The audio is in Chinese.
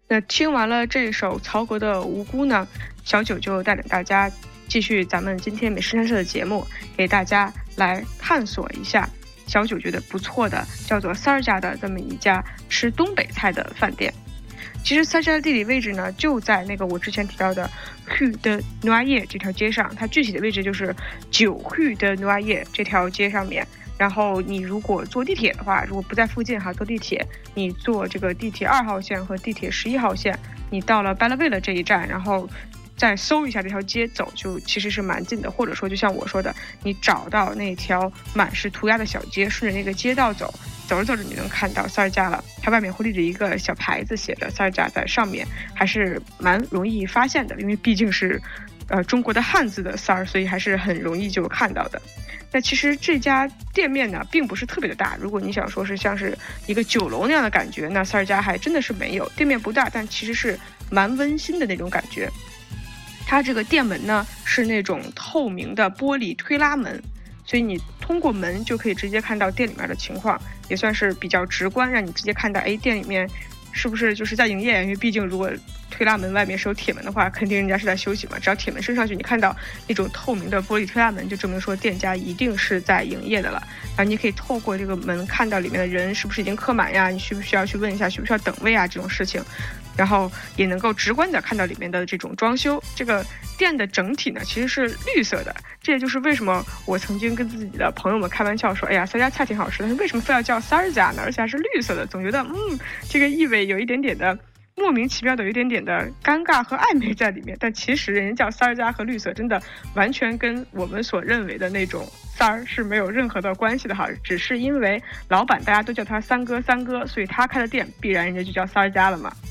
那听完了这首曹格的《无辜》呢，小九就带领大家继续咱们今天美食探社的节目，给大家来探索一下小九觉得不错的叫做三儿家的这么一家吃东北菜的饭店。其实三儿家的地理位置呢，就在那个我之前提到的 Rue de Noailles 这条街上，它具体的位置就是9 Rue de Noailles 这条街上面。然后你如果坐地铁的话，如果不在附近坐地铁，你坐这个地铁2号线和地铁11号线，你到了 Belleville 这一站，然后再搜一下这条街走，就其实是蛮近的。或者说就像我说的，你找到那条满是涂鸦的小街，顺着那个街道走着走着，你能看到三儿家了。它外面会立着一个小牌子，写着三儿家在上面，还是蛮容易发现的，因为毕竟是中国的汉字的三儿，所以还是很容易就看到的。那其实这家店面呢，并不是特别的大。如果你想说是像是一个酒楼那样的感觉，那三儿家还真的是没有。店面不大，但其实是蛮温馨的那种感觉。它这个店门呢是那种透明的玻璃推拉门，所以你通过门就可以直接看到店里面的情况，也算是比较直观，让你直接看到店里面是不是就是在营业。因为毕竟如果推拉门外面是有铁门的话，肯定人家是在休息嘛。只要铁门升上去，你看到那种透明的玻璃推拉门，就证明说店家一定是在营业的了。然后你可以透过这个门看到里面的人是不是已经客满呀，你需不需要去问一下需不需要等位啊这种事情。然后也能够直观的看到里面的这种装修。这个店的整体呢其实是绿色的，这也就是为什么我曾经跟自己的朋友们开玩笑说，哎呀三家菜挺好吃的，为什么非要叫三儿家呢？而且还是绿色的，总觉得这个意味有一点点的莫名其妙的，有一点点的尴尬和暧昧在里面。但其实人家叫三儿家和绿色真的完全跟我们所认为的那种三儿是没有任何的关系的只是因为老板大家都叫他三哥，所以他开的店必然人家就叫三儿家了嘛。